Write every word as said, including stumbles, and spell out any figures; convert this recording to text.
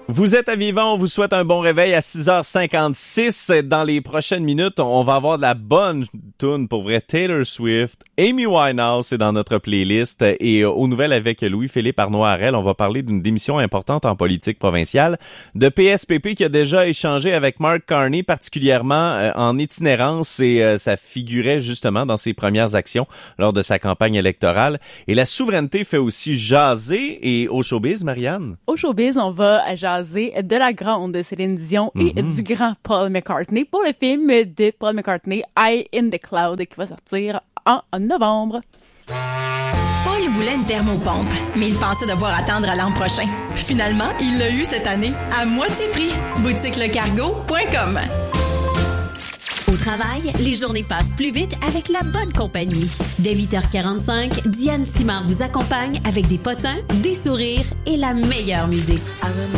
Vous êtes à Vivant, on vous souhaite un bon réveil à six heures cinquante-six. Dans les prochaines minutes, on va avoir de la bonne tune pour vrai. Taylor Swift, Amy Winehouse, c'est dans notre playlist. Et aux nouvelles avec Louis-Philippe Arnaud-Harel, on va parler d'une démission importante en politique provinciale de P S P P qui a déjà échangé avec Mark Carney, particulièrement euh, en itinérance, et euh, ça figurait justement dans ses premières actions lors de sa campagne électorale. Et la souveraineté fait aussi jaser. Et au showbiz, Marianne? Au showbiz, on va jaser de la grande Céline Dion et mm-hmm. du grand Paul McCartney pour le film de Paul McCartney, Eye in the Cloud, qui va sortir en novembre. Paul voulait une thermopompe, mais il pensait devoir attendre à l'an prochain. Finalement, il l'a eu cette année, à moitié prix. boutique le cargo point com. Au travail, les journées passent plus vite avec la bonne compagnie. Dès huit heures quarante-cinq, Diane Simard vous accompagne avec des potins, des sourires et la meilleure musique.